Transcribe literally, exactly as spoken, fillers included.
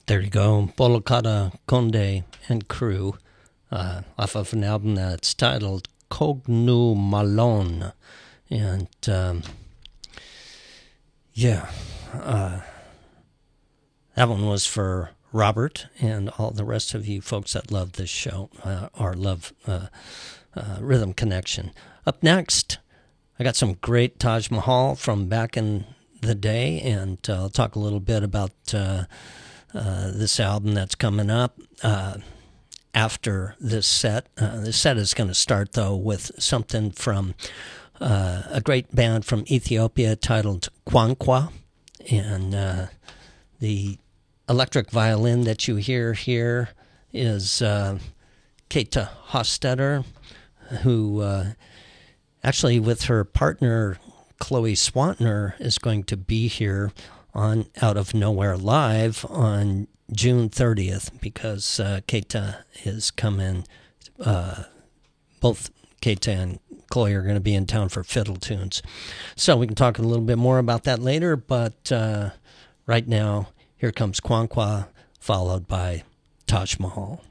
There you go, Bolokada Konde and crew, uh, off of an album that's titled Kognu Malone. And, um, yeah, uh, that one was for Robert and all the rest of you folks that love this show, uh, or love uh, uh, Rhythm Connection. Up next, I got some great Taj Mahal from back in the day, and uh, I'll talk a little bit about uh, uh, this album that's coming up uh, after this set. Uh, this set is going to start, though, with something from uh, a great band from Ethiopia titled Kwankwa, and uh, the electric violin that you hear here is uh, Keta Hostetter, who uh, actually with her partner Chloe Swantner is going to be here on Out of Nowhere Live on June thirtieth, because uh, Keta is coming. Uh, both Keta and Chloe are going to be in town for Fiddle Tunes. So we can talk a little bit more about that later, but uh, right now, here comes Kwankwa, followed by Taj Mahal.